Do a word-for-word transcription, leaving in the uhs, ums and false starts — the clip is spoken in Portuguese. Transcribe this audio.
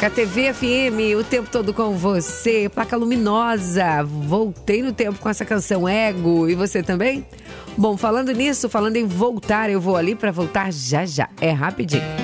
K T V F M, o tempo todo com você. Placa Luminosa, voltei no tempo com essa canção Ego. E você também? Bom, falando nisso, falando em voltar, eu vou ali para voltar já já. É rapidinho.